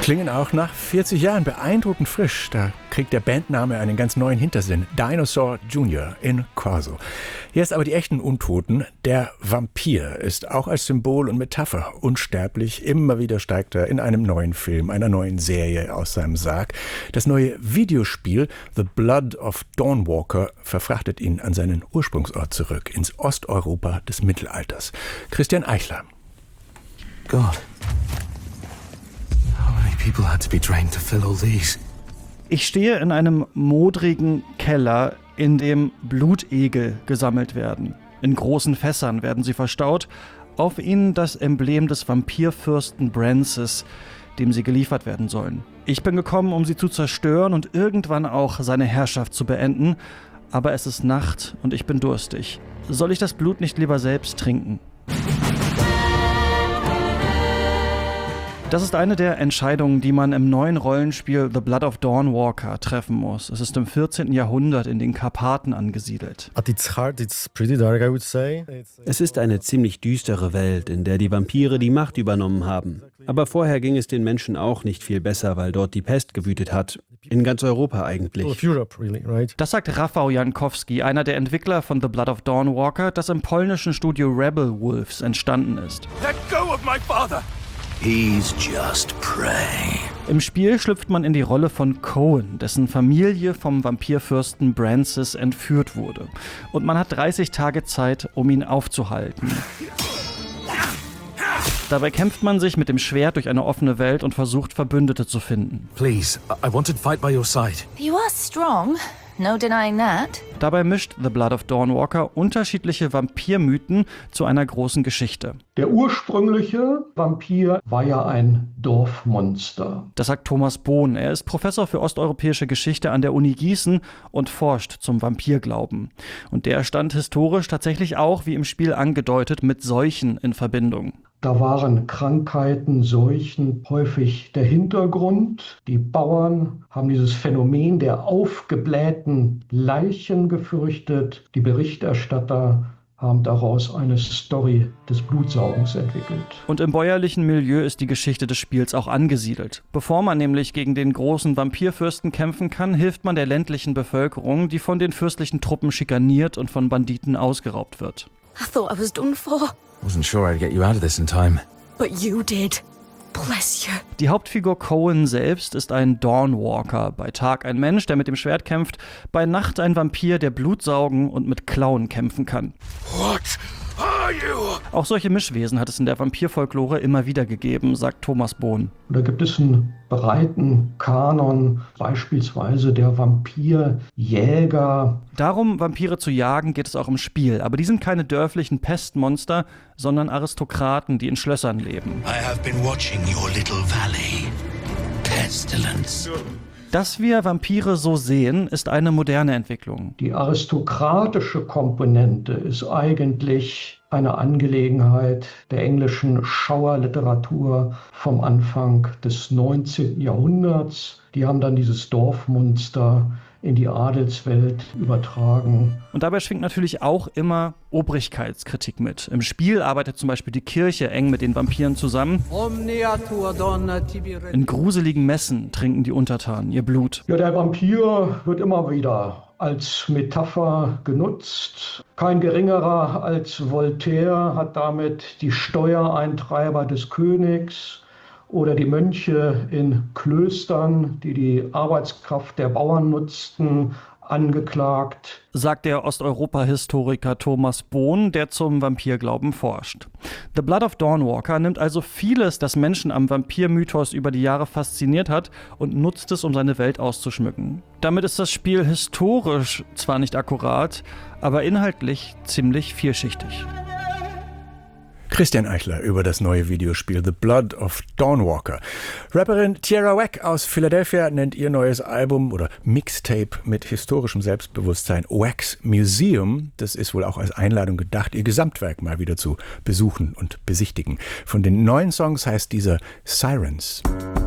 Klingen auch nach 40 Jahren beeindruckend frisch. Da kriegt der Bandname einen ganz neuen Hintersinn. Dinosaur Jr. in Corso. Jetzt aber die echten Untoten. Der Vampir ist auch als Symbol und Metapher unsterblich. Immer wieder steigt er in einem neuen Film, einer neuen Serie aus seinem Sarg. Das neue Videospiel The Blood of Dawnwalker verfrachtet ihn an seinen Ursprungsort zurück, ins Osteuropa des Mittelalters. Christian Eichler. God. People had to be trained to fill all these. Ich stehe in einem modrigen Keller, in dem Blutegel gesammelt werden. In großen Fässern werden sie verstaut. Auf ihnen das Emblem des Vampirfürsten Brancis, dem sie geliefert werden sollen. Ich bin gekommen, um sie zu zerstören und irgendwann auch seine Herrschaft zu beenden. Aber es ist Nacht und ich bin durstig. Soll ich das Blut nicht lieber selbst trinken? Das ist eine der Entscheidungen, die man im neuen Rollenspiel The Blood of Dawnwalker treffen muss. Es ist im 14. Jahrhundert in den Karpaten angesiedelt. Es ist eine ziemlich düstere Welt, in der die Vampire die Macht übernommen haben. Aber vorher ging es den Menschen auch nicht viel besser, weil dort die Pest gewütet hat. In ganz Europa eigentlich. Das sagt Rafał Jankowski, einer der Entwickler von The Blood of Dawnwalker, das im polnischen Studio Rebel Wolves entstanden ist. Let go of my father! He's just prey. Im Spiel schlüpft man in die Rolle von Cohen, dessen Familie vom Vampirfürsten Brancis entführt wurde. Und man hat 30 Tage Zeit, um ihn aufzuhalten. Dabei kämpft man sich mit dem Schwert durch eine offene Welt und versucht, Verbündete zu finden. Please, I want to fight by your side. You are strong. No denying that. Dabei mischt The Blood of Dawnwalker unterschiedliche Vampirmythen zu einer großen Geschichte. Der ursprüngliche Vampir war ja ein Dorfmonster. Das sagt Thomas Bohn. Er ist Professor für osteuropäische Geschichte an der Uni Gießen und forscht zum Vampirglauben. Und der stand historisch tatsächlich auch, wie im Spiel angedeutet, mit Seuchen in Verbindung. Da waren Krankheiten, Seuchen häufig der Hintergrund. Die Bauern haben dieses Phänomen der aufgeblähten Leichen gefürchtet. Die Berichterstatter haben daraus eine Story des Blutsaugens entwickelt. Und im bäuerlichen Milieu ist die Geschichte des Spiels auch angesiedelt. Bevor man nämlich gegen den großen Vampirfürsten kämpfen kann, hilft man der ländlichen Bevölkerung, die von den fürstlichen Truppen schikaniert und von Banditen ausgeraubt wird. I thought I was done for. Wasn't sure I'd get you out of this in time. But you did. Bless you. Die Hauptfigur Cohen selbst ist ein Dawnwalker. Bei Tag ein Mensch, der mit dem Schwert kämpft. Bei Nacht ein Vampir, der Blut saugen und mit Klauen kämpfen kann. What are you? Auch solche Mischwesen hat es in der Vampirfolklore immer wieder gegeben, sagt Thomas Bohn. Da gibt es einen breiten Kanon, beispielsweise der Vampirjäger. Darum, Vampire zu jagen, geht es auch im Spiel. Aber die sind keine dörflichen Pestmonster, sondern Aristokraten, die in Schlössern leben. I have been watching your little valley. Pestilence. Dass wir Vampire so sehen, ist eine moderne Entwicklung. Die aristokratische Komponente ist eigentlich eine Angelegenheit der englischen Schauerliteratur vom Anfang des 19. Jahrhunderts. Die haben dann dieses Dorfmonster in die Adelswelt übertragen. Und dabei schwingt natürlich auch immer Obrigkeitskritik mit. Im Spiel arbeitet zum Beispiel die Kirche eng mit den Vampiren zusammen. In gruseligen Messen trinken die Untertanen ihr Blut. Ja, der Vampir wird immer wieder als Metapher genutzt. Kein geringerer als Voltaire hat damit die Steuereintreiber des Königs oder die Mönche in Klöstern, die die Arbeitskraft der Bauern nutzten, angeklagt. Sagt der Osteuropa-Historiker Thomas Bohn, der zum Vampirglauben forscht. The Blood of Dawnwalker nimmt also vieles, das Menschen am Vampirmythos über die Jahre fasziniert hat, und nutzt es, um seine Welt auszuschmücken. Damit ist das Spiel historisch zwar nicht akkurat, aber inhaltlich ziemlich vielschichtig. Christian Eichler über das neue Videospiel The Blood of Dawnwalker. Rapperin Tierra Whack aus Philadelphia nennt ihr neues Album oder Mixtape mit historischem Selbstbewusstsein Wax Museum. Das ist wohl auch als Einladung gedacht, ihr Gesamtwerk mal wieder zu besuchen und besichtigen. Von den neuen Songs heißt dieser Sirens.